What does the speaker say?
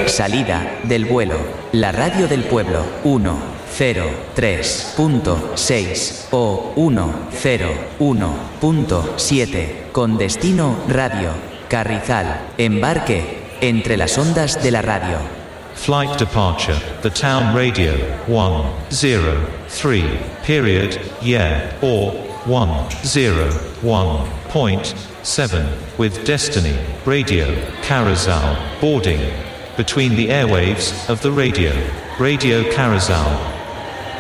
Salida del vuelo. La radio del pueblo. 103.6 o 101.7 con destino radio. Carrizal. Embarque entre las ondas de la radio. Flight departure, the town radio, 103, period, yeah, or 101.7, with destiny, radio, Carrizal, boarding, between the airwaves of the radio, Radio Carrizal.